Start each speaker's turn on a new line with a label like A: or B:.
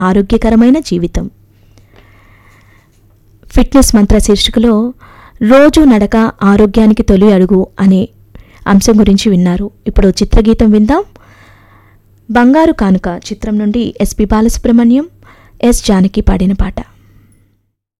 A: ఆరోగ్యకరమైన జీవితం. ఫిట్నెస్ మంత్ర శీర్షికలో రోజు నడక ఆరోగ్యానికి తొలి అడుగు అనే అంశం గురించి విన్నారు. ఇప్పుడు చిత్రగీతం విందాం. బంగారు కానుక చిత్రం నుండి ఎస్పి బాలసుబ్రహ్మణ్యం, ఎస్ జానకి పాడిన పాట.